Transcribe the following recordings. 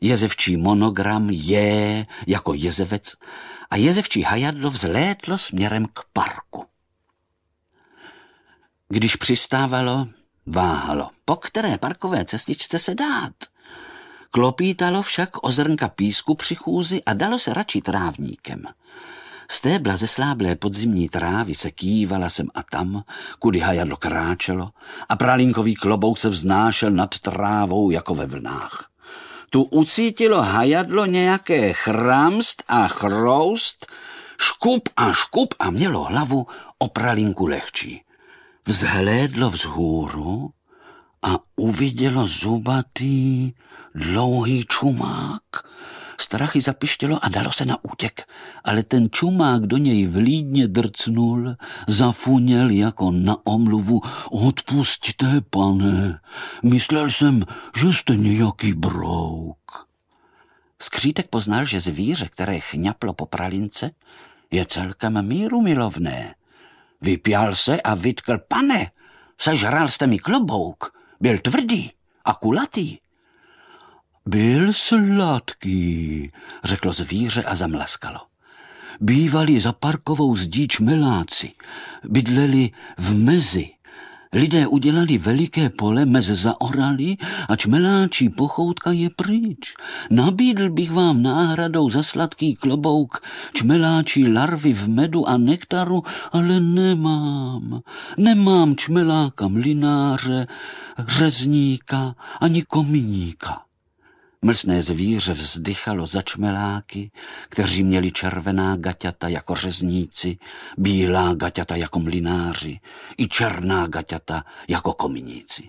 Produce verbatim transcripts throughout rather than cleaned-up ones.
Jezevčí monogram je jako jezevec a jezevčí hajadlo vzlétlo směrem k parku. Když přistávalo, váhalo, po které parkové cestičce se dát. Klopítalo však o zrnka písku při chůzi a dalo se radši trávníkem. Stébla zesláblé podzimní trávy se kývala sem a tam, kudy hajadlo kráčelo a pralínkový klobouk se vznášel nad trávou jako ve vlnách. Tu ucítilo hajadlo nějaké chramst a chroust, škup a škup a mělo hlavu o pralínku lehčí. Vzhlédlo vzhůru a uvidělo zubatý, dlouhý čumák. Strachy zapištělo a dalo se na útěk, ale ten čumák do něj vlídně drcnul, zafuněl jako na omluvu. Odpusťte, pane, myslel jsem, že jste nějaký brouk. Skřítek poznal, že zvíře, které chňaplo po pralince, je celkem mírumilovné. Vypjal se a vytkl: pane, sežral jste mi klobouk, byl tvrdý a kulatý. Byl sladký, řeklo zvíře a zamlaskalo. Bývali za parkovou zdí čmeláci, bydleli v mezi. Lidé udělali veliké pole, mez zaorali a čmeláčí pochoutka je pryč. Nabídl bych vám náhradou za sladký klobouk čmeláčí larvy v medu a nektaru, ale nemám. Nemám čmeláka mlynáře, řezníka ani kominíka. Mlsné zvíře vzdychalo za čmeláky, kteří měli červená gaťata jako řezníci, bílá gaťata jako mlynáři i černá gaťata jako kominíci.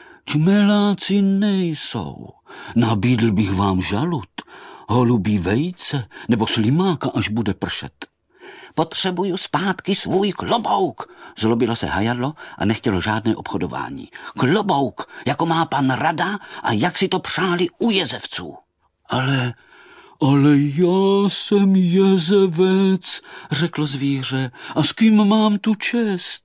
Čmeláci nejsou. Nabídl bych vám žalud, holubí vejce nebo slimáka, až bude pršet. Potřebuju zpátky svůj klobouk, zlobilo se hajadlo a nechtělo žádné obchodování. Klobouk, jako má pan Rada a jak si to přáli u jezevců. Ale, ale já jsem jezevec, řeklo zvíře, a s kým mám tu čest?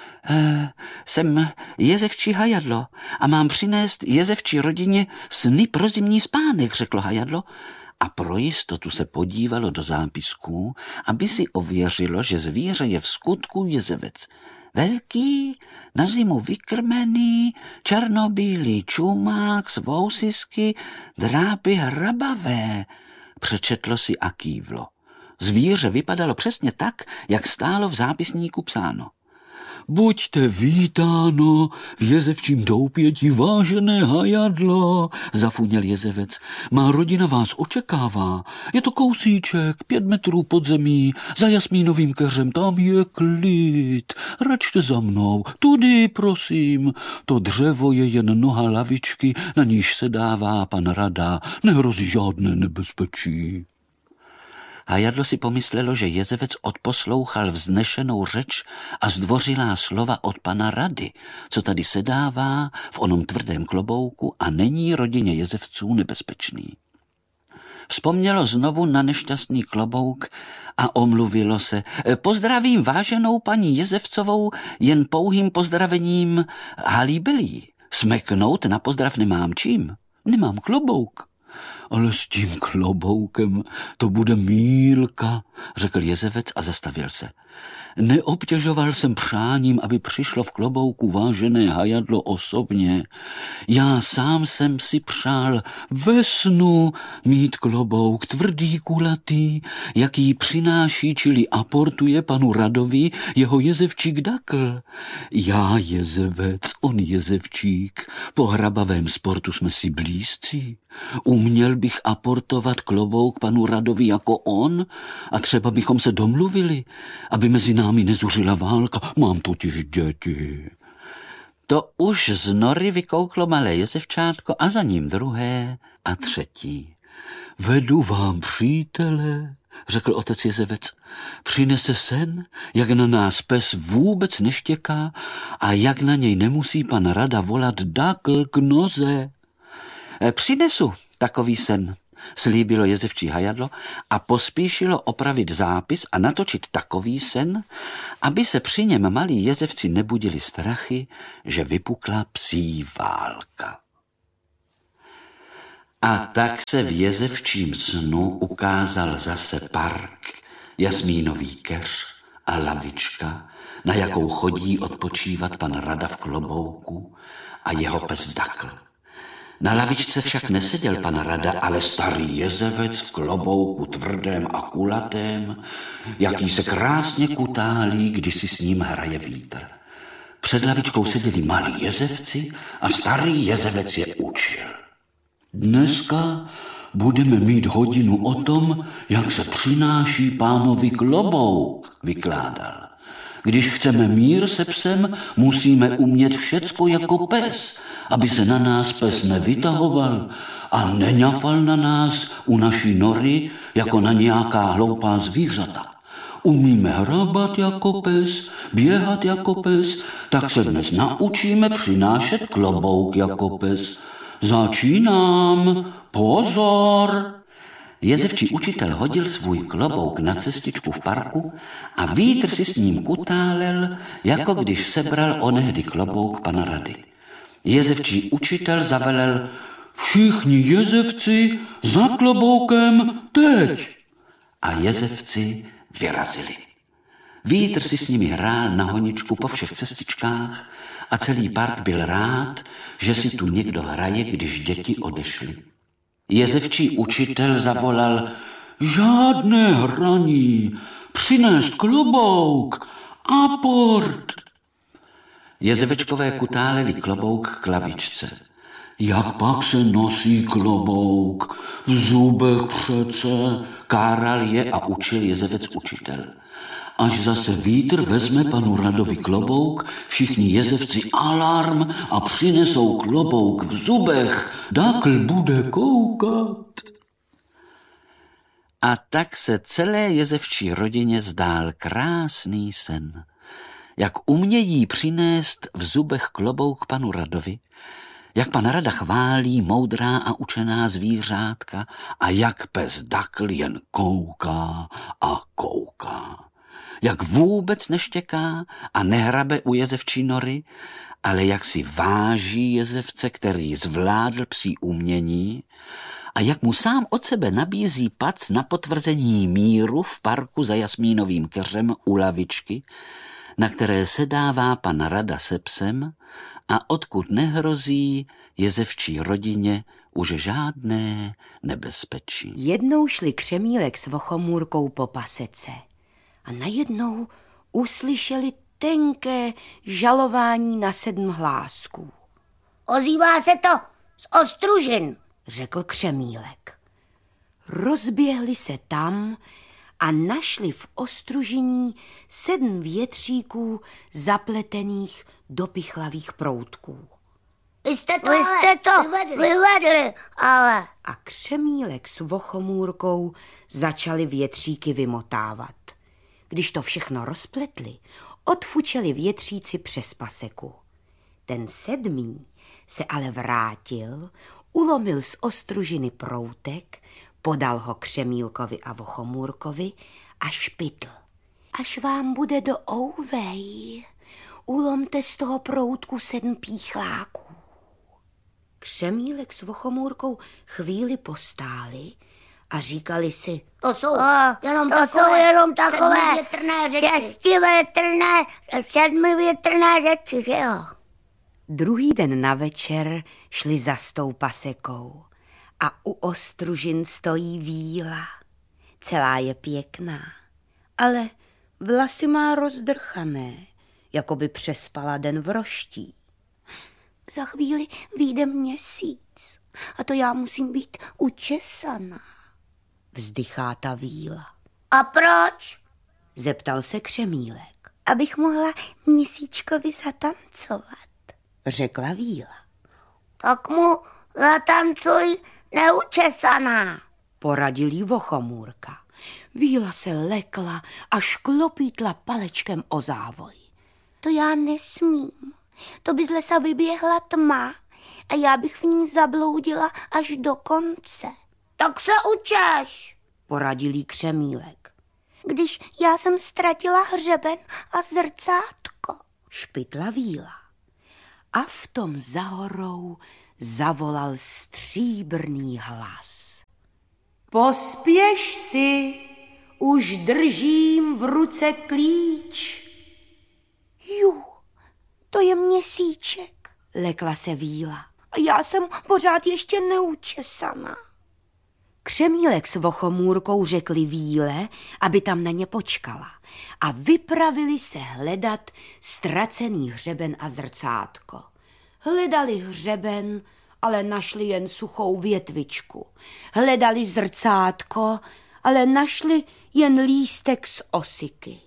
E, jsem jezevčí hajadlo a mám přinést jezevčí rodině sny pro zimní spánek, řeklo hajadlo. A pro jistotu se podívalo do zápisků, aby si ověřilo, že zvíře je v skutku jezevec. Velký, na zimu vykrmený, černobílý čumák z vousisky, drápy hrabavé, přečetlo si a kývlo. Zvíře vypadalo přesně tak, jak stálo v zápisníku psáno. Buďte vítáno v jezevčím doupěti, vážené hajadlo, zafuněl jezevec. Má rodina vás očekává. Je to kousíček, pět metrů pod zemí, za jasmínovým keřem, tam je klid. Račte za mnou, tudy, prosím. To dřevo je jen noha lavičky, na níž se dává pan Rada. Nehrozí žádné nebezpečí. Hajadlo si pomyslelo, že jezevec odposlouchal vznešenou řeč a zdvořilá slova od pana Rady, co tady sedává v onom tvrdém klobouku a není rodině jezevců nebezpečný. Vzpomnělo znovu na nešťastný klobouk a omluvilo se. Pozdravím váženou paní Jezevcovou jen pouhým pozdravením halíbelí. Smeknout na pozdrav nemám čím. Nemám klobouk. Ale s tím kloboukem to bude mýlka, řekl jezevec a zastavil se. Neobtěžoval jsem přáním, aby přišlo v klobouku vážené hajadlo osobně. Já sám jsem si přál ve snu mít klobouk tvrdý, kulatý, jaký přináší, čili aportuje panu Radovi jeho jezevčík Dakl. Já jezevec, on jezevčík, po hrabavém sportu jsme si blízcí. Uměl bych aportovat klobouk panu Radovi jako on a třeba bychom se domluvili, aby mezi námi nezuřila válka. Mám totiž děti. To už z nory vykouklo malé jezevčátko a za ním druhé a třetí. Vedu vám, přítele, řekl otec jezevec. Přinese sen, jak na nás pes vůbec neštěká a jak na něj nemusí pan Rada volat Dakl k noze. Přinesu takový sen, slíbilo jezevčí hajadlo a pospíšilo opravit zápis a natočit takový sen, aby se při něm malí jezevci nebudili strachy, že vypukla psí válka. A tak se v jezevčím snu ukázal zase park, jasmínový keř a lavička, na jakou chodí odpočívat pan Rada v klobouku a jeho pes Dakl. Na lavičce však neseděl pan Rada, ale starý jezevec v klobouku tvrdém a kulatém, jaký se krásně kutálí, když si s ním hraje vítr. Před lavičkou seděli malí jezevci a starý jezevec je učil. Dneska budeme mít hodinu o tom, jak se přináší pánovi klobouk, vykládal. Když chceme mír se psem, musíme umět všecko jako pes, aby se na nás pes nevytahoval a neňafal na nás u naší nory jako na nějaká hloupá zvířata. Umíme hrabat jako pes, běhat jako pes, tak se dnes naučíme přinášet klobouk jako pes. Začínám, pozor! Jezevčí učitel hodil svůj klobouk na cestičku v parku a vítr si s ním kutálel, jako když sebral onehdy klobouk pana Rady. Jezevčí učitel zavelel: všichni jezevci za kloboukem teď! A jezevci vyrazili. Vítr si s nimi hrál na honičku po všech cestičkách a celý park byl rád, že si tu někdo hraje, když děti odešly. Jezevčí učitel zavolal: žádné hraní, přinést klobouk, aport. Jezevečkové kutáleli klobouk k lavičce. Jak pak se nosí klobouk? V zubech přece, káral je a učil jezevec učitel. Až zase vítr vezme panu Radovi klobouk, všichni jezevci alarm a přinesou klobouk v zubech. Dakl bude koukat. A tak se celé jezevčí rodině zdál krásný sen. Jak umějí přinést v zubech klobouk panu Radovi, jak pan Rada chválí moudrá a učená zvířátka a jak pes Dakl jen kouká a kouká. Jak vůbec neštěká a nehrabe u jezevčí nory, ale jak si váží jezevce, který zvládl psí umění, a jak mu sám od sebe nabízí pac na potvrzení míru v parku za jasmínovým keřem u lavičky, na které sedává pan Rada se psem a odkud nehrozí jezevčí rodině už žádné nebezpečí. Jednou šli Křemílek s Vochomůrkou po pasece a najednou uslyšeli tenké žalování na sedm hlásků. Ozývá se to z Ostružin, řekl Křemílek. Rozběhli se tam a našli v Ostružiní sedm větříků zapletených do pichlavých proutků. Vy jste to, Vy jste to vyvedli. vyvedli, ale... A Křemílek s Vochomůrkou začali větříky vymotávat. Když to všechno rozpletli, odfučeli větříci přes paseku. Ten sedmý se ale vrátil, ulomil z Ostružiny proutek, podal ho Křemílkovi a Vochomůrkovi a špitl. Až vám bude do ouvej, ulomte z toho proutku sedm píchláků. Křemílek s Vochomůrkou chvíli postáli a říkali si: To jsou a, jenom to takové, jsou jenom takové sedmivětrné řeči. Šestivětrné, sedmivětrné řeči, že jo? Druhý den na večer šli za s tou pasekou a u Ostružin stojí víla. Celá je pěkná, ale vlasy má rozdrchané, jako by přespala den v roští. Za chvíli vyjde měsíc a to já musím být učesaná, vzdychá ta víla. A proč? Zeptal se Křemílek. Abych mohla měsíčkovi zatancovat, řekla víla. Tak mu zatancuj neučesaná, poradil jí Vochomůrka. Víla se lekla a šklopítla palečkem o závoj. To já nesmím. To by z lesa vyběhla tma a já bych v ní zabloudila až do konce. Tak se učeš, poradil jí Křemílek. Když já jsem ztratila hřeben a zrcátko, špitla víla. A v tom za horou zavolal stříbrný hlas. Pospěš si, už držím v ruce klíč. Ju, to je Měsíček, lekla se Víla. A já jsem pořád ještě neučesaná. Křemílek s Vochomůrkou řekli Víle, aby tam na ně počkala, a vypravili se hledat ztracený hřeben a zrcátko. Hledali hřeben, ale našli jen suchou větvičku. Hledali zrcátko, ale našli jen lístek z osiky.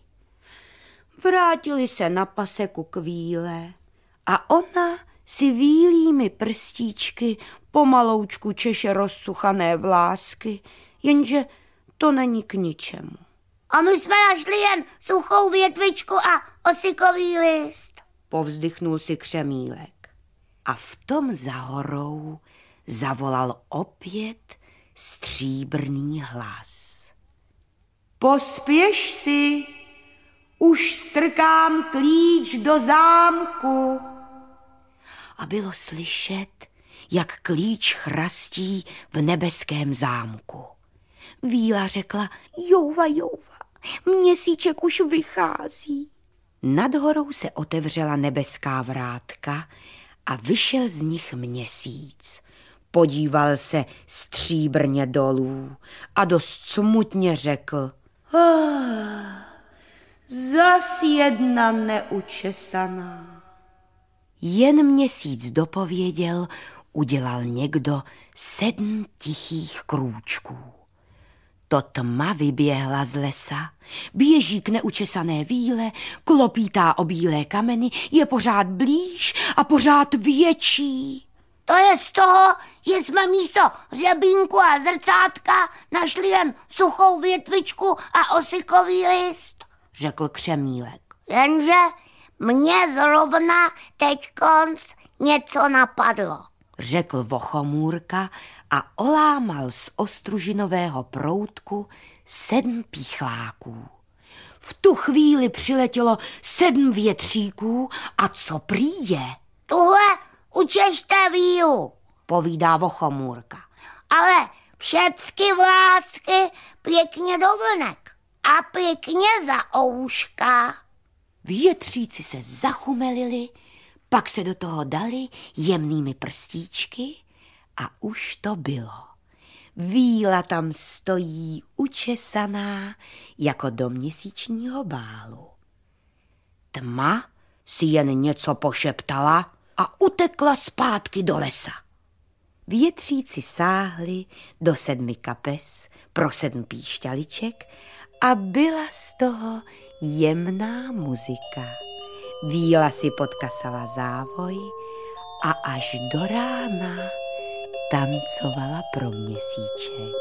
Vrátili se na paseku k Víle a ona si vílými prstíčky pomaloučku češe rozsuchané vlásky, jenže to není k ničemu. A my jsme našli jen suchou větvičku a osikový list, povzdychnul si Křemílek. A v tom za horou zavolal opět stříbrný hlas. Pospěš si, už strkám klíč do zámku. A bylo slyšet, jak klíč chrastí v nebeském zámku. Víla řekla, jouva, jouva, Měsíček už vychází. Nad horou se otevřela nebeská vrátka a vyšel z nich Měsíc. Podíval se stříbrně dolů a dost smutně řekl, ah, zas jedna neučesaná. Jen Měsíc dopověděl, udělal někdo sedm tichých krůčků. To tma vyběhla z lesa, běží k neučesané Víle, klopítá o bílé kameny, je pořád blíž a pořád větší. To je z toho, že jsme místo hřebínku a zrcátka našli jen suchou větvičku a osikový list, řekl Křemílek. Jenže mně zrovna teď konc něco napadlo, řekl Vochomůrka a olámal z ostružinového proutku sedm píchláků. V tu chvíli přiletělo sedm větříků a co prý je? Tuhle učešte Vílu, povídá Vochomůrka. Ale všecky vlásky pěkně do vlnek a pěkně za ouška. Větříci se zachumelili, pak se do toho dali jemnými prstíčky a už to bylo. Víla tam stojí učesaná jako do měsíčního bálu. Tma si jen něco pošeptala a utekla zpátky do lesa. Větříci sáhli do sedmi kapes pro sedm píšťaliček a byla z toho jemná muzika. Víla si podkasala závoj a až do rána tancovala pro Měsíček.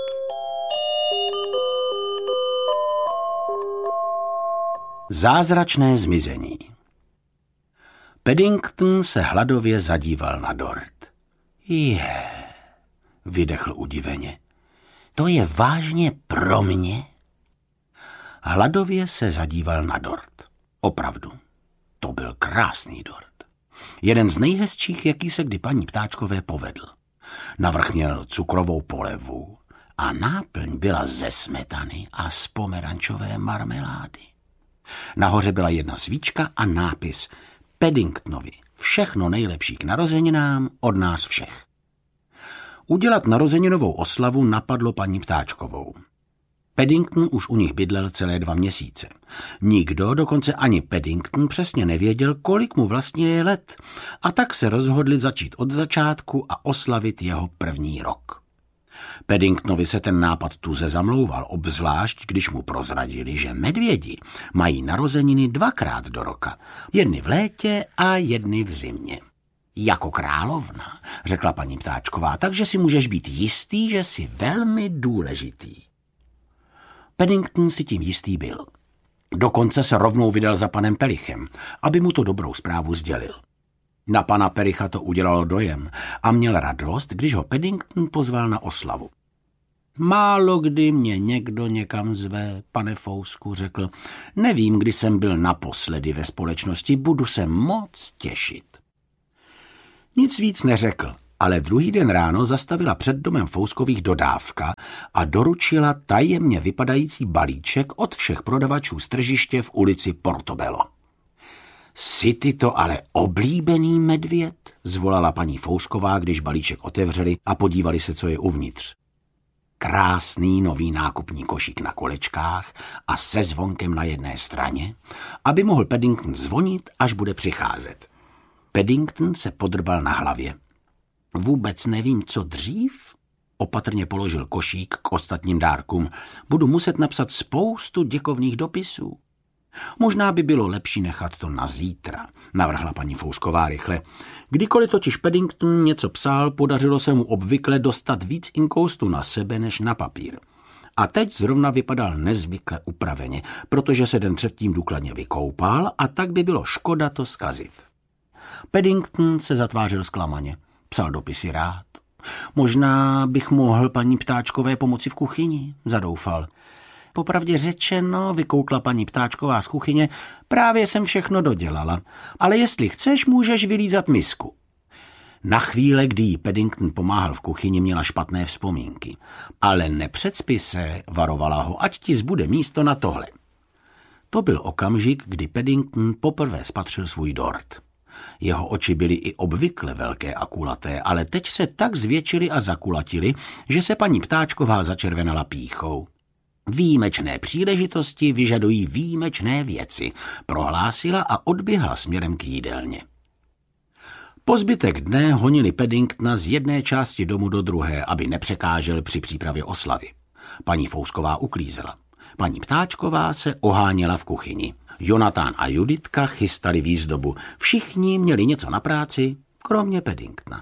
Zázračné zmizení. Paddington se hladově zadíval na dort. Je, vydechl udiveně. To je vážně pro mě? Hladově se zadíval na dort. Opravdu, to byl krásný dort. Jeden z nejhezčích, jaký se kdy paní Ptáčkové povedl. Navrch měl cukrovou polevu a náplň byla ze smetany a z pomerančové marmelády. Nahoře byla jedna svíčka a nápis Paddingtonovi, všechno nejlepší k narozeninám od nás všech. Udělat narozeninovou oslavu napadlo paní Ptáčkovou. Paddington už u nich bydlel celé dva měsíce. Nikdo, dokonce ani Paddington, přesně nevěděl, kolik mu vlastně je let, a tak se rozhodli začít od začátku a oslavit jeho první rok. Paddingtonovi se ten nápad tuze zamlouval, obzvlášť když mu prozradili, že medvědi mají narozeniny dvakrát do roka, jedny v létě a jedny v zimě. Jako královna, řekla paní Ptáčková, takže si můžeš být jistý, že jsi velmi důležitý. Paddington si tím jistý byl. Dokonce se rovnou vydal za panem Pelichem, aby mu to dobrou zprávu sdělil. Na pana Pelicha to udělalo dojem a měl radost, když ho Paddington pozval na oslavu. Málo kdy mě někdo někam zve, pane Fousku, řekl. Nevím, kdy jsem byl naposledy ve společnosti, budu se moc těšit. Nic víc neřekl Ale druhý den ráno zastavila před domem Fouskových dodávka a doručila tajemně vypadající balíček od všech prodavačů z tržiště v ulici Portobello. Jsi ty to ale oblíbený medvěd? Zvolala paní Fousková, když balíček otevřeli a podívali se, co je uvnitř. Krásný nový nákupní košík na kolečkách a se zvonkem na jedné straně, aby mohl Paddington zvonit, až bude přicházet. Paddington se podrbal na hlavě. Vůbec nevím, co dřív? Opatrně položil košík k ostatním dárkům. Budu muset napsat spoustu děkovných dopisů. Možná by bylo lepší nechat to na zítra, navrhla paní Fousková rychle. Kdykoliv totiž Paddington něco psal, podařilo se mu obvykle dostat víc inkoustu na sebe než na papír. A teď zrovna vypadal nezvykle upraveně, protože se den předtím důkladně vykoupal a tak by bylo škoda to zkazit. Paddington se zatvářil zklamaně. Psal dopisy rád. Možná bych mohl paní Ptáčkové pomoci v kuchyni, zadoufal. Popravdě řečeno, vykoukla paní Ptáčková z kuchyně, právě jsem všechno dodělala, ale jestli chceš, můžeš vylízat misku. Na chvíle, kdy jí Paddington pomáhal v kuchyni, měla špatné vzpomínky, ale nepředspí se, varovala ho, ať ti zbude místo na tohle. To byl okamžik, kdy Paddington poprvé spatřil svůj dort. Jeho oči byly i obvykle velké a kulaté, ale teď se tak zvětšily a zakulatily, že se paní Ptáčková začervenala pýchou. Výjimečné příležitosti vyžadují výjimečné věci, prohlásila a odběhla směrem k jídelně. Po zbytek dne honili Paddingtona z jedné části domu do druhé, aby nepřekážel při přípravě oslavy. Paní Fousková uklízela. Paní Ptáčková se oháněla v kuchyni. Jonatán a Juditka chystali výzdobu. Všichni měli něco na práci, kromě Paddingtona.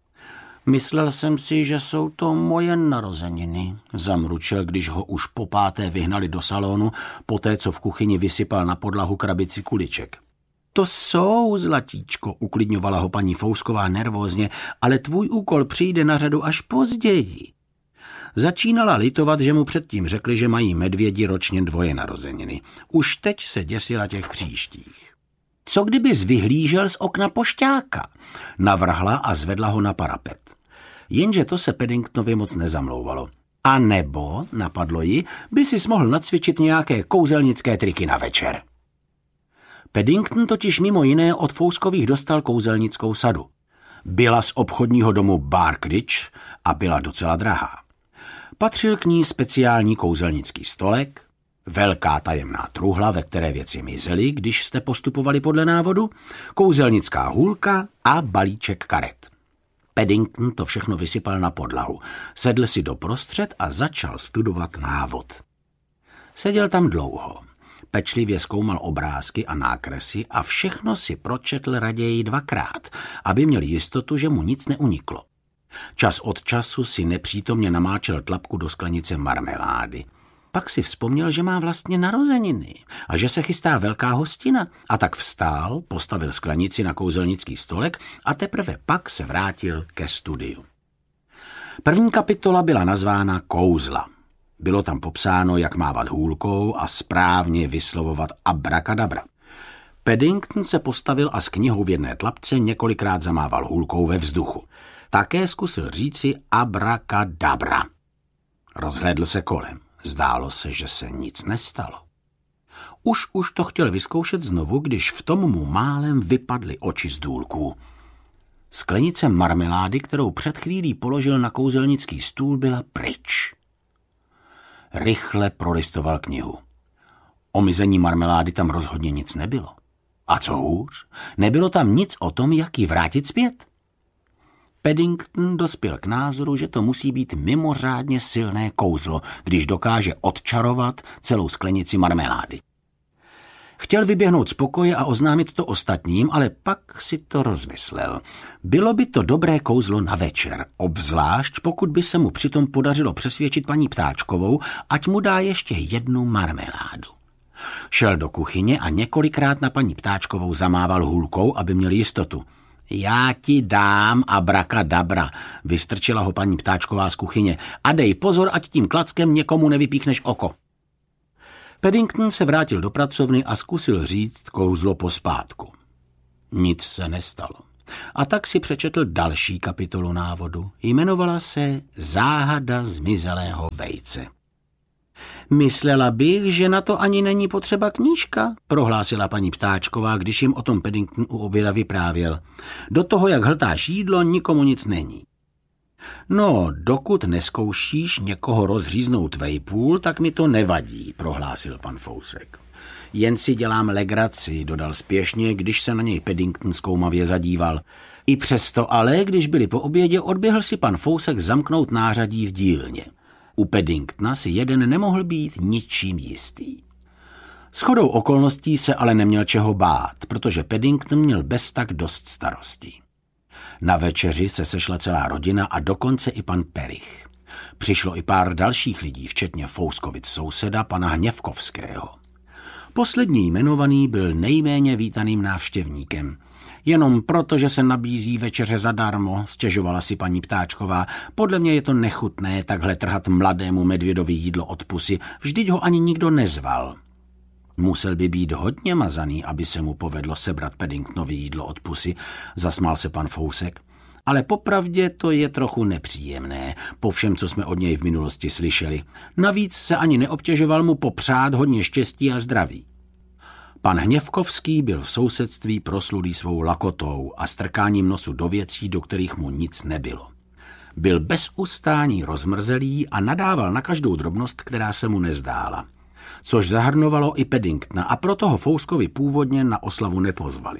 Myslel jsem si, že jsou to moje narozeniny, zamručel, když ho už po páté vyhnali do salonu, poté co v kuchyni vysypal na podlahu krabici kuliček. To jsou, zlatíčko, uklidňovala ho paní Fousková nervózně, ale tvůj úkol přijde na řadu až později. Začínala litovat, že mu předtím řekli, že mají medvědi ročně dvoje narozeniny. Už teď se děsila těch příštích. Co kdybys vyhlížel z okna pošťáka? Navrhla a zvedla ho na parapet. Jenže to se Paddingtonovi moc nezamlouvalo. A nebo, napadlo ji, by si mohl nacvičit nějaké kouzelnické triky na večer. Paddington totiž mimo jiné od Fouskových dostal kouzelnickou sadu. Byla z obchodního domu Barkridge a byla docela drahá. Patřil k ní speciální kouzelnický stolek, velká tajemná truhla, ve které věci mizely, když jste postupovali podle návodu, kouzelnická hůlka a balíček karet. Paddington to všechno vysypal na podlahu, sedl si doprostřed a začal studovat návod. Seděl tam dlouho, pečlivě zkoumal obrázky a nákresy a všechno si pročetl raději dvakrát, aby měl jistotu, že mu nic neuniklo. Čas od času si nepřítomně namáčel tlapku do sklenice marmelády. Pak si vzpomněl, že má vlastně narozeniny a že se chystá velká hostina, a tak vstál, postavil sklenici na kouzelnický stolek a teprve pak se vrátil ke studiu. První kapitola byla nazvána Kouzla. Bylo tam popsáno, jak mávat hůlkou a správně vyslovovat abrakadabra. Paddington se postavil a s knihou v jedné tlapce několikrát zamával hůlkou ve vzduchu. Také zkusil říci abrakadabra. Rozhlédl se kolem. Zdálo se, že se nic nestalo. Už už to chtěl vyzkoušet znovu, když v tom mu málem vypadly oči z důlků. Sklenice marmelády, kterou před chvílí položil na kouzelnický stůl, byla pryč. Rychle prolistoval knihu. O mizení marmelády tam rozhodně nic nebylo. A co hůř, nebylo tam nic o tom, jak ji vrátit zpět. Paddington dospěl k názoru, že to musí být mimořádně silné kouzlo, když dokáže odčarovat celou sklenici marmelády. Chtěl vyběhnout z pokoje a oznámit to ostatním, ale pak si to rozmyslel. Bylo by to dobré kouzlo na večer, obzvlášť pokud by se mu přitom podařilo přesvědčit paní Ptáčkovou, ať mu dá ještě jednu marmeládu. Šel do kuchyně a několikrát na paní Ptáčkovou zamával hůlkou, aby měl jistotu. Já ti dám abrakadabra, vystrčila ho paní Ptáčková z kuchyně. A dej pozor, ať tím klackem někomu nevypíchneš oko. Paddington se vrátil do pracovny a zkusil říct kouzlo pospátku. Nic se nestalo. A tak si přečetl další kapitolu návodu. Jmenovala se Záhada zmizelého vejce. Myslela bych, že na to ani není potřeba knížka, prohlásila paní Ptáčková, když jim o tom Paddington u oběda vyprávěl. Do toho, jak hltáš jídlo, nikomu nic není. No, dokud neskoušíš někoho rozříznout vejpůl, tak mi to nevadí, prohlásil pan Fousek. Jen si dělám legraci, dodal spěšně, když se na něj Paddington zkoumavě zadíval. I přesto ale, když byli po obědě, odběhl si pan Fousek zamknout nářadí v dílně. U Paddingtona si jeden nemohl být ničím jistý. Shodou okolností se ale neměl čeho bát, protože Paddington měl beztak dost starostí. Na večeři se sešla celá rodina a dokonce i pan Perich. Přišlo i pár dalších lidí, včetně Fouskovic souseda, pana Hněvkovského. Poslední jmenovaný byl nejméně vítaným návštěvníkem. Jenom proto, že se nabízí večeře zadarmo, stěžovala si paní Ptáčková. Podle mě je to nechutné takhle trhat mladému medvědovi jídlo od pusy, vždyť ho ani nikdo nezval. Musel by být hodně mazaný, aby se mu povedlo sebrat Paddingtonovi jídlo od pusy, zasmál se pan Fousek. Ale popravdě to je trochu nepříjemné, po všem, co jsme od něj v minulosti slyšeli. Navíc se ani neobtěžoval mu popřát hodně štěstí a zdraví. Pan Hněvkovský byl v sousedství proslulý svou lakotou a strkáním nosu do věcí, do kterých mu nic nebylo. Byl bez ustání rozmrzelý a nadával na každou drobnost, která se mu nezdála. Což zahrnovalo i Paddingtona a proto ho Fouskovi původně na oslavu nepozvali.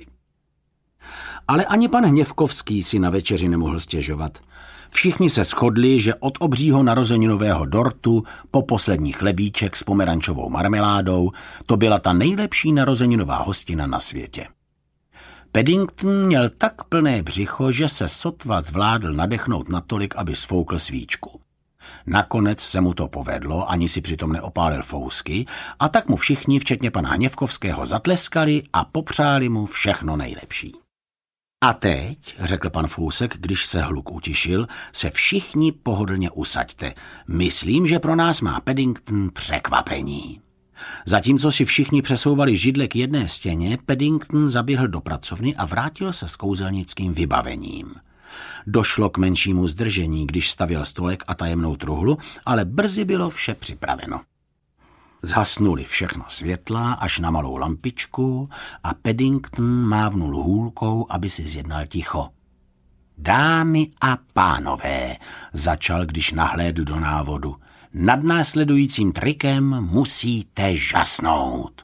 Ale ani pan Hněvkovský si na večeři nemohl stěžovat. Všichni se shodli, že od obřího narozeninového dortu po poslední chlebíček s pomerančovou marmeládou to byla ta nejlepší narozeninová hostina na světě. Paddington měl tak plné břicho, že se sotva zvládl nadechnout natolik, aby sfoukl svíčku. Nakonec se mu to povedlo, ani si přitom neopálil fousky, a tak mu všichni, včetně pana Hněvkovského, zatleskali a popřáli mu všechno nejlepší. A teď, řekl pan Fousek, když se hluk utišil, se všichni pohodlně usaďte. Myslím, že pro nás má Paddington překvapení. Zatímco si všichni přesouvali židle k jedné stěně, Paddington zaběhl do pracovny a vrátil se s kouzelnickým vybavením. Došlo k menšímu zdržení, když stavěl stolek a tajemnou truhlu, ale brzy bylo vše připraveno. Zhasnuli všechno světla až na malou lampičku a Paddington mávnul hůlkou, aby si zjednal ticho. Dámy a pánové, začal, když nahlédl do návodu, nad následujícím trikem musíte žasnout.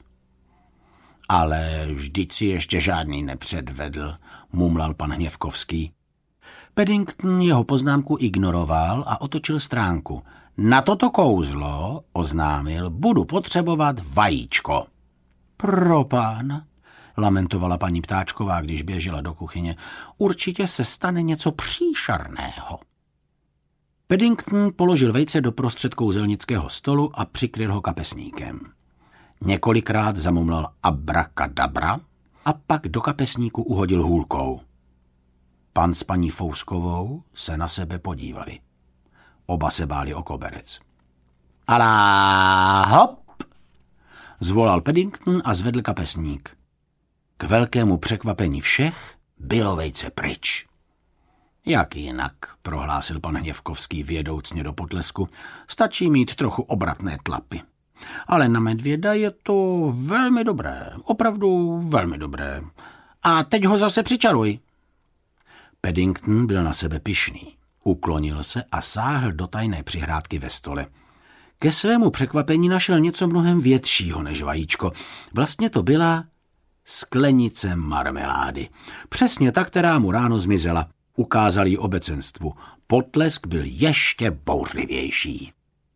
Ale vždyť si ještě žádný nepředvedl, mumlal pan Hněvkovský. Paddington jeho poznámku ignoroval a otočil stránku. Na toto kouzlo, oznámil, budu potřebovat vajíčko. Propán, lamentovala paní Ptáčková, když běžela do kuchyně, určitě se stane něco příšerného. Paddington položil vejce do prostřed kouzelnického stolu a přikryl ho kapesníkem. Několikrát zamumlal abrakadabra a pak do kapesníku uhodil hůlkou. Pan s paní Fouskovou se na sebe podívali. Oba se báli o koberec. Alá, hop! Zvolal Paddington a zvedl kapesník. K velkému překvapení všech bylo vejce pryč. Jak jinak, prohlásil pan Hněvkovský vědoucně do potlesku, stačí mít trochu obratné tlapy. Ale na medvěda je to velmi dobré, opravdu velmi dobré. A teď ho zase přičaruj. Paddington byl na sebe pyšný. Uklonil se a sáhl do tajné přihrádky ve stole. Ke svému překvapení našel něco mnohem většího než vajíčko. Vlastně to byla sklenice marmelády. Přesně ta, která mu ráno zmizela. Ukázal jí obecenstvu. Potlesk byl ještě bouřlivější.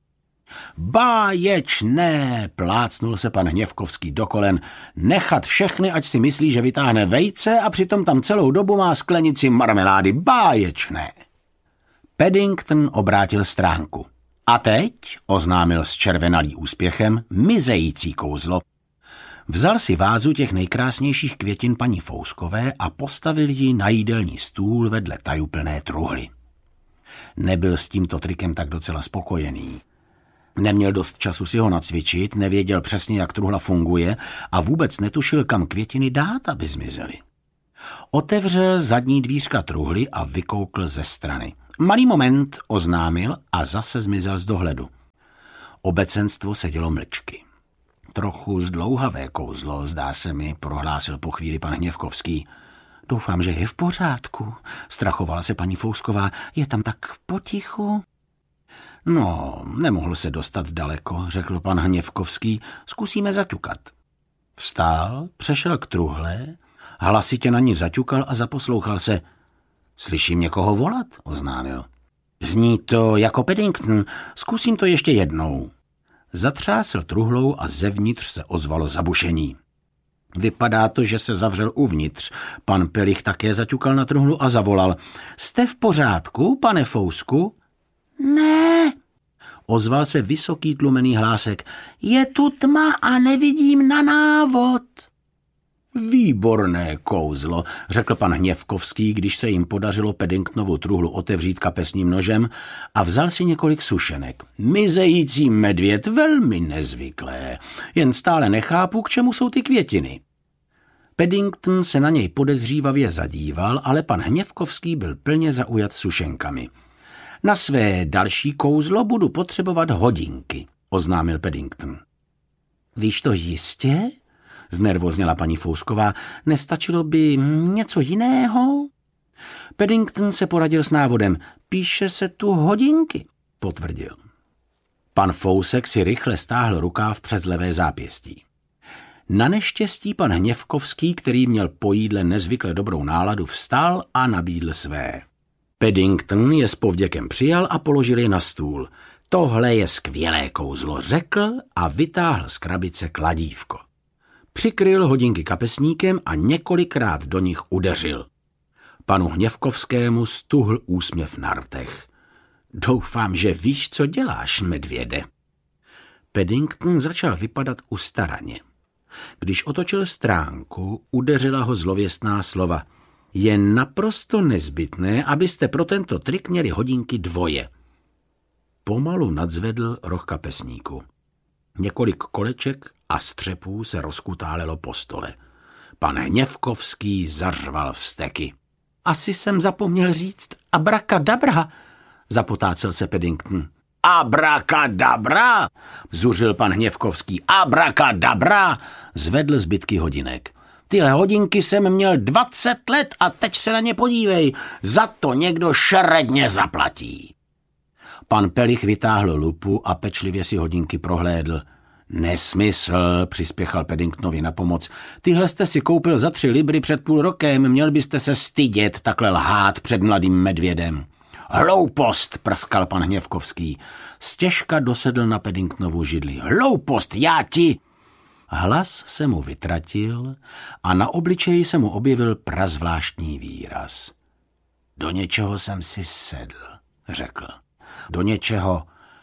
Báječné, plácnul se pan Hněvkovský do kolen, nechat všechny, ať si myslí, že vytáhne vejce a přitom tam celou dobu má sklenici marmelády. Báječné. Paddington obrátil stránku. A teď, oznámil s červenalý úspěchem, mizející kouzlo. Vzal si vázu těch nejkrásnějších květin paní Fouskové a postavil ji na jídelní stůl vedle tajuplné truhly. Nebyl s tímto trikem tak docela spokojený. Neměl dost času si ho nacvičit, nevěděl přesně, jak truhla funguje a vůbec netušil, kam květiny dát, aby zmizely. Otevřel zadní dvířka truhly a vykoukl ze strany. Malý moment, oznámil a zase zmizel z dohledu. Obecenstvo sedělo mlčky. Trochu zdlouhavé kouzlo, zdá se mi, prohlásil po chvíli pan Hněvkovský. Doufám, že je v pořádku, strachovala se paní Fousková. Je tam tak potichu? No, nemohl se dostat daleko, řekl pan Hněvkovský. Zkusíme zaťukat. Vstál, přešel k truhle, hlasitě na ní zaťukal a zaposlouchal se. Slyším někoho volat, oznámil. Zní to jako Paddington, zkusím to ještě jednou. Zatřásl truhlou a zevnitř se ozvalo zabušení. Vypadá to, že se zavřel uvnitř. Pan Pelich také zaťukal na truhlu a zavolal. Jste v pořádku, pane Fousku? Ne, Ozval se vysoký tlumený hlásek. je tu tma a nevidím na návod. Výborné kouzlo, řekl pan Hněvkovský, když se jim podařilo Paddingtonovu truhlu otevřít kapesním nožem a vzal si několik sušenek. Mizející medvěd, velmi nezvyklé, jen stále nechápu, k čemu jsou ty květiny. Paddington se na něj podezřívavě zadíval, ale pan Hněvkovský byl plně zaujat sušenkami. Na své další kouzlo budu potřebovat hodinky, oznámil Paddington. Víš to jistě? Znervozněla paní Fousková. Nestačilo by něco jiného? Paddington se poradil s návodem. Píše se tu hodinky, potvrdil. Pan Fousek si rychle stáhl rukáv přes levé zápěstí. Na neštěstí pan Hněvkovský, který měl po jídle nezvykle dobrou náladu, vstal a nabídl své. Paddington je s povděkem přijal a položil je na stůl. Tohle je skvělé kouzlo, řekl a vytáhl z krabice kladívko. Přikryl hodinky kapesníkem a několikrát do nich udeřil. Panu Hněvkovskému stuhl úsměv na rtech. Doufám, že víš, co děláš, medvěde. Paddington začal vypadat ustaraně. Když otočil stránku, udeřila ho zlověstná slova. Je naprosto nezbytné, abyste pro tento trik měli hodinky dvoje. Pomalu nadzvedl roh kapesníku. Několik koleček a střepů se rozkutálelo po stole. Pan Hněvkovský zařval vzteky. Asi jsem zapomněl říct abrakadabra, zapotácel se Paddington. Abrakadabra, zuřil pan Hněvkovský. Abrakadabra, zvedl zbytky hodinek. Tyhle hodinky jsem měl dvacet let a teď se na ně podívej, za to někdo šeredně zaplatí. Pan Pelich vytáhl lupu a pečlivě si hodinky prohlédl. Nesmysl, přispěchal Paddingtonovi na pomoc. Tyhle jste si koupil za tři libry před půl rokem, měl byste se stydět takhle lhát před mladým medvědem. Hloupost, prskal pan Hněvkovský. Stěžka dosedl na Paddingtonovu židli. Hloupost, já ti... Hlas se mu vytratil a na obličeji se mu objevil prazvláštní výraz. Do něčeho jsem si sedl, řekl. Do něčeho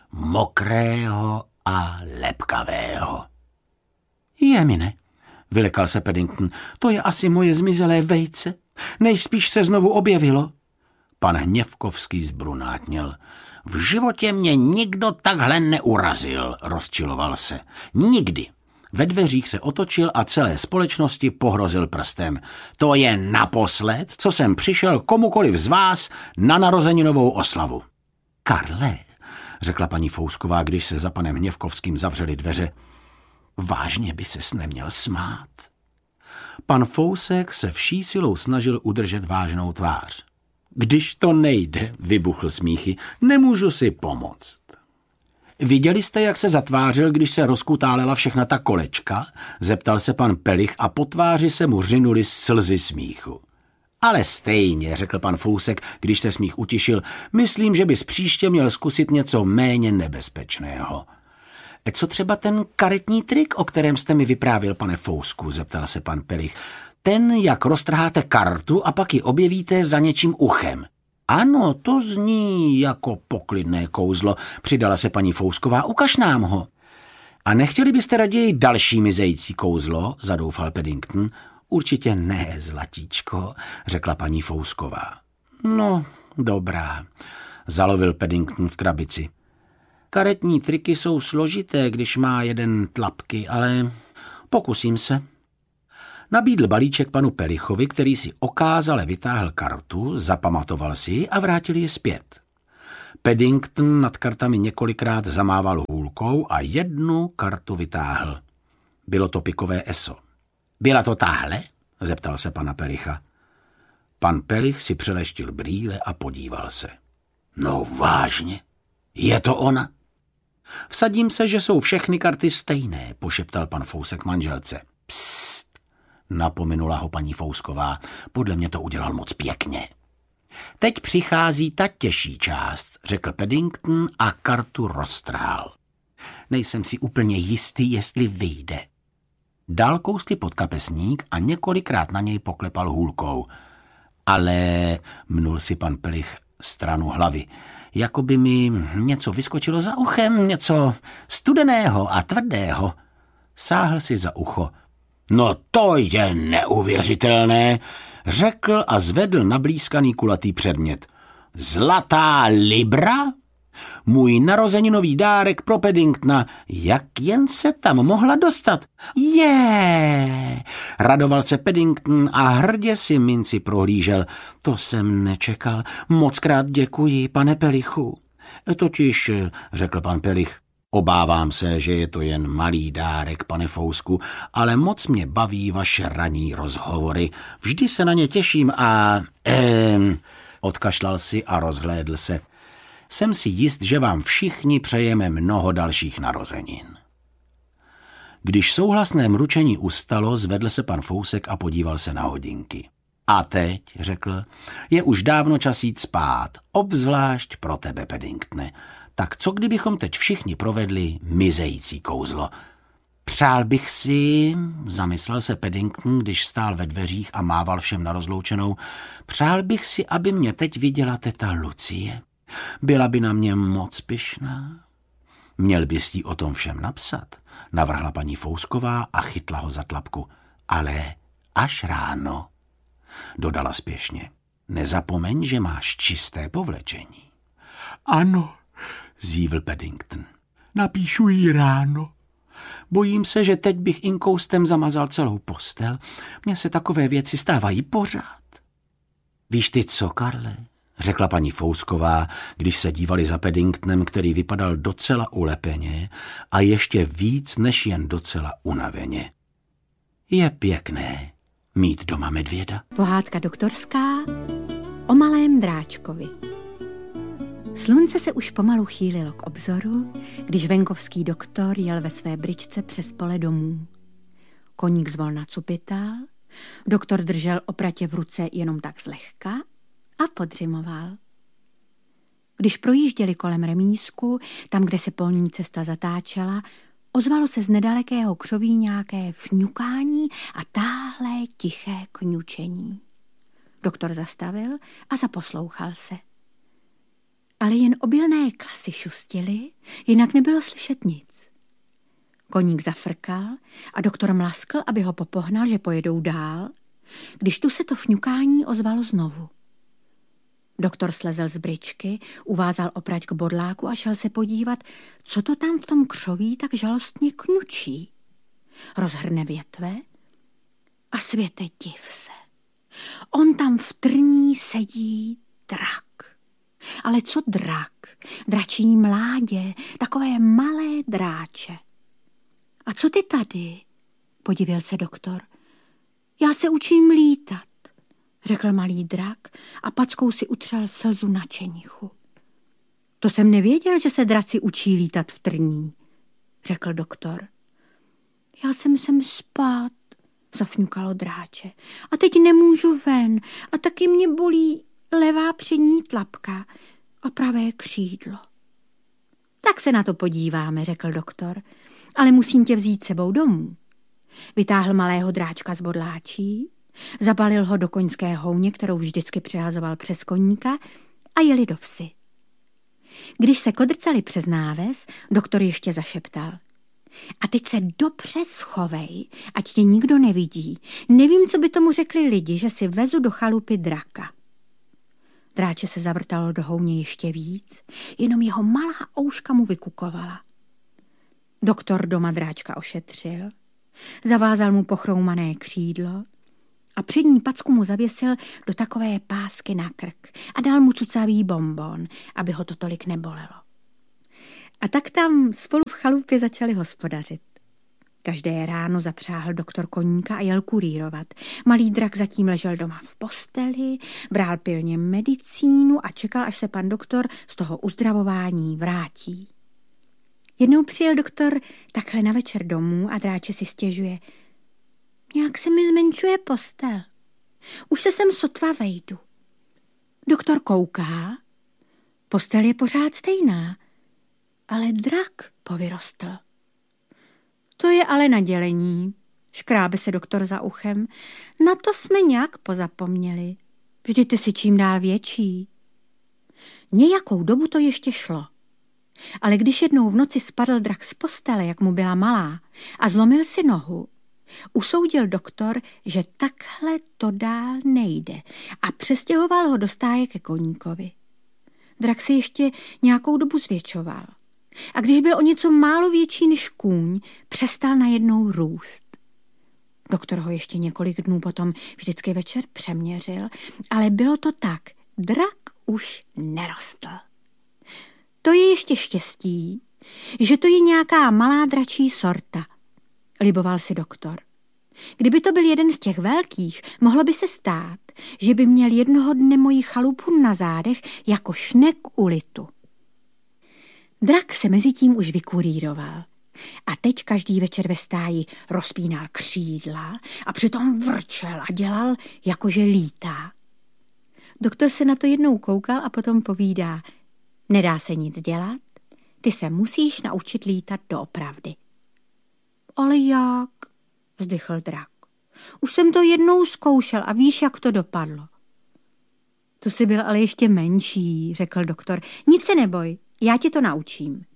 mokrého a lepkavého. Jemine, vylekal se Paddington, to je asi moje zmizelé vejce. Nejspíš se znovu objevilo. Pan Hněvkovský zbrunátněl. V životě mě nikdo takhle neurazil, rozčiloval se. Nikdy. Ve dveřích se otočil a celé společnosti pohrozil prstem. To je naposled, co jsem přišel komukoliv z vás na narozeninovou oslavu. Karle, řekla paní Fousková, když se za panem Hněvkovským zavřely dveře, vážně by ses neměl smát. Pan Fousek se vší silou snažil udržet vážnou tvář. Když to nejde, vybuchl smíchy, nemůžu si pomoct. Viděli jste, jak se zatvářil, když se rozkutálela všechna ta kolečka? Zeptal se pan Pelich a po tváři se mu řinuly slzy smíchu. Ale stejně, řekl pan Fousek, když se smích utišil, myslím, že bys příště měl zkusit něco méně nebezpečného. Co třeba ten karetní trik, o kterém jste mi vyprávěl, pane Fousku, zeptal se pan Pelich. Ten, jak roztrháte kartu a pak ji objevíte za něčím uchem. Ano, to zní jako poklidné kouzlo, přidala se paní Fousková, ukaž nám ho. A nechtěli byste raději další mizející kouzlo, zadoufal Paddington. Určitě ne, zlatíčko, řekla paní Fousková. No, dobrá, zalovil Paddington v krabici. Karetní triky jsou složité, když má jeden tlapky, ale pokusím se. Nabídl balíček panu Pelichovi, který si okázale vytáhl kartu, zapamatoval si ji a vrátil ji zpět. Paddington nad kartami několikrát zamával hůlkou a jednu kartu vytáhl. Bylo to pikové eso. Byla to tahle? Zeptal se pana Pelicha. Pan Pelich si přeleštil brýle a podíval se. No vážně, je to ona? Vsadím se, že jsou všechny karty stejné, pošeptal pan Fousek manželce. Psst, napomenula ho paní Fousková, podle mě to udělal moc pěkně. Teď přichází ta těžší část, řekl Paddington a kartu roztrhal. Nejsem si úplně jistý, jestli vyjde. Dal kousky pod kapesník a několikrát na něj poklepal hůlkou. Ale, mnul si pan Pelich stranu hlavy, jako by mi něco vyskočilo za uchem, něco studeného a tvrdého. Sáhl si za ucho. No to je neuvěřitelné, řekl a zvedl nablízkaný kulatý předmět. Zlatá libra? Můj narozeninový dárek pro Paddingtona, jak jen se tam mohla dostat? Je! Radoval se Paddington a hrdě si minci prohlížel. To jsem nečekal. Mockrát děkuji, pane Pelichu. Totiž, řekl pan Pelich, obávám se, že je to jen malý dárek, pane Fousku, ale moc mě baví vaše ranní rozhovory. Vždy se na ně těším a... Ehm, odkašlal si a rozhlédl se. Jsem si jist, že vám všichni přejeme mnoho dalších narozenin. Když souhlasné mručení ustalo, zvedl se pan Fousek a podíval se na hodinky. A teď, řekl, je už dávno čas jít spát, obzvlášť pro tebe, Paddingtone. Tak co kdybychom teď všichni provedli mizející kouzlo? Přál bych si, zamyslel se Paddington, když stál ve dveřích a mával všem na rozloučenou, přál bych si, aby mě teď viděla teta Lucie. Byla by na mě moc pyšná. Měl bys jí o tom všem napsat, navrhla paní Fousková a chytla ho za tlapku. Ale až ráno, dodala spěšně. Nezapomeň, že máš čisté povlečení. Ano, zívl Paddington. Napíšu jí ráno. Bojím se, že teď bych inkoustem zamazal celou postel. Mně se takové věci stávají pořád. Víš ty co, Karle? Řekla paní Fousková, když se dívali za Paddingtonem, který vypadal docela ulepeně a ještě víc než jen docela unaveně. Je pěkné mít doma medvěda. Pohádka doktorská o malém dráčkovi. Slunce se už pomalu chýlilo k obzoru, když venkovský doktor jel ve své bryčce přes pole domů. Koník zvolna cupital, doktor držel opratě v ruce jenom tak zlehka a podřimoval. Když projížděli kolem remízku, tam, kde se polní cesta zatáčela, ozvalo se z nedalekého křoví nějaké fňukání a táhlé tiché kňučení. Doktor zastavil a zaposlouchal se. Ale jen obilné klasy šustily, jinak nebylo slyšet nic. Koník zafrkal a doktor mlaskl, aby ho popohnal, že pojedou dál, když tu se to fňukání ozvalo znovu. Doktor slezl z bryčky, uvázal oprať k bodláku a šel se podívat, co to tam v tom křoví tak žalostně kňučí. Rozhrne větve a světe div se. On tam v trní sedí drak. Ale co drak? Dračí mládě, takové malé dráče. A co ty tady? Podivil se doktor. Já se učím lítat, řekl malý drak a packou si utřel slzu na čenichu. To jsem nevěděl, že se draci učí lítat v trní, řekl doktor. Já jsem sem spát, zafňukalo dráče. A teď nemůžu ven a taky mě bolí levá přední tlapka a pravé křídlo. Tak se na to podíváme, řekl doktor, ale musím tě vzít sebou domů. Vytáhl malého dráčka z bodláčí, zabalil ho do koňské houně, kterou vždycky přehazoval přes koníka a jeli do vsi. Když se kodrcali přes náves, doktor ještě zašeptal. A teď se dobře schovej, ať tě nikdo nevidí. Nevím, co by tomu řekli lidi, že si vezu do chalupy draka. Dráče se zavrtalo do houně ještě víc, jenom jeho malá ouška mu vykukovala. Doktor doma dráčka ošetřil, Zavázal mu pochroumané křídlo a přední packu mu zavěsil do takové pásky na krk a dal mu cucavý bonbon, aby ho to tolik nebolelo. A tak tam spolu v chalupě začali hospodařit. Každé ráno zapřáhl doktor koníka a jel kurírovat. Malý drak zatím ležel doma v posteli, bral pilně medicínu a čekal, až se pan doktor z toho uzdravování vrátí. Jednou přijel doktor takhle na večer domů a Dráče si stěžuje. Nějak se mi zmenšuje postel. Už se sem sotva vejdu. Doktor kouká. Postel je pořád stejná, ale drak povyrostl. To je ale nadělení, škrábe se doktor za uchem. Na to jsme nějak pozapomněli. Vždyť ty si čím dál větší. Nějakou dobu to ještě šlo. Ale když jednou v noci spadl drak z postele, jak mu byla malá, a zlomil si nohu, usoudil doktor, že takhle to dál nejde a přestěhoval ho do stáje ke koníkovi. Drak se ještě nějakou dobu zvětšoval. A když byl o něco málo větší než kůň, přestal najednou růst. Doktor ho ještě několik dnů potom vždycky večer přeměřil, ale bylo to tak, drak už nerostl. To je ještě štěstí, že to je nějaká malá dračí sorta, liboval si doktor. Kdyby to byl jeden z těch velkých, mohlo by se stát, že by měl jednoho dne moji chalupu na zádech jako šnek u litu. Drak se mezi tím už vykurýroval a teď každý večer ve stáji rozpínal křídla a přitom vrčel a dělal, jakože lítá. Doktor se na to jednou koukal a potom povídá, nedá se nic dělat, ty se musíš naučit lítat doopravdy. Ale jak? Vzdychl drak. Už jsem to jednou zkoušel a víš, jak to dopadlo. To jsi byl ale ještě menší, řekl doktor. Nic se neboj, já ti to naučím.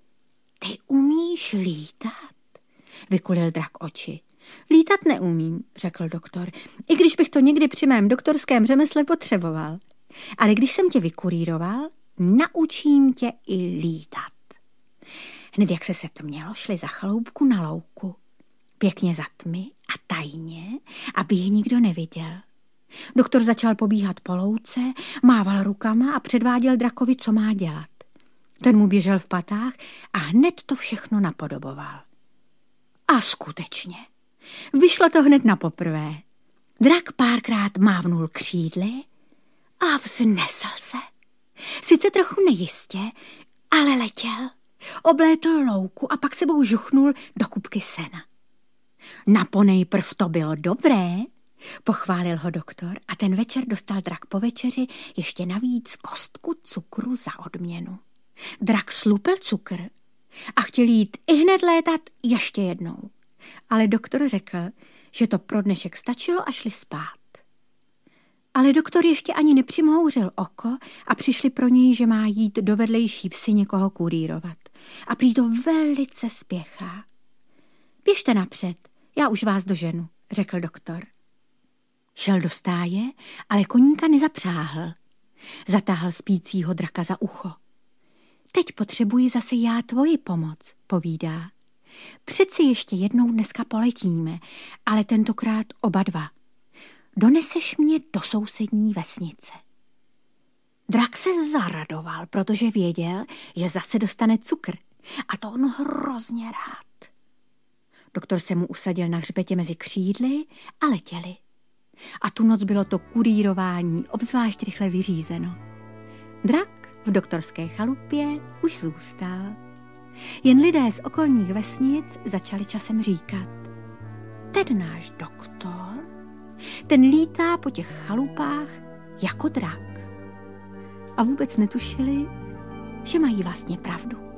Ty umíš lítat? Vykulil drak oči. Lítat neumím, řekl doktor, i když bych to někdy při mém doktorském řemesle potřeboval. Ale když jsem tě vykurýroval, naučím tě i lítat. Hned jak se setmělo, šli za chaloupku na louku. Pěkně za tmy a tajně, aby je nikdo neviděl. Doktor začal pobíhat po louce, mával rukama a předváděl drakovi, co má dělat. Ten mu běžel v patách a hned to všechno napodoboval. A skutečně, vyšlo to hned na poprvé. Drak párkrát mávnul křídly a vznesl se. Sice trochu nejistě, ale letěl. Oblétl louku a pak sebou žuchnul do kupky sena. Naponejprv to bylo dobré, pochválil ho doktor a ten večer dostal drak po večeři ještě navíc kostku cukru za odměnu. Drak slupil cukr a chtěl jít ihned létat ještě jednou, ale doktor řekl, že to pro dnešek stačilo a šli spát. Ale doktor ještě ani nepřimhouřil oko a přišli pro něj, že má jít do vedlejší vsi někoho kurírovat. A prý to velice spěchá. Běžte napřed, já už vás doženu, řekl doktor. Šel do stáje, ale koníka nezapřáhl. Zatáhl spícího draka za ucho. Teď potřebuji zase já tvoji pomoc, povídá. Přeci ještě jednou dneska poletíme, ale tentokrát oba dva. Doneseš mě do sousední vesnice. Drak se zaradoval, protože věděl, že zase dostane cukr. A to on hrozně rád. Doktor se mu usadil na hřbetě mezi křídly a letěli. A tu noc bylo to kurýrování obzvlášť rychle vyřízeno. Drak v doktorské chalupě už zůstal. Jen lidé z okolních vesnic začali časem říkat: ten náš doktor, ten lítá po těch chalupách jako drak. A vůbec netušili, že mají vlastně pravdu.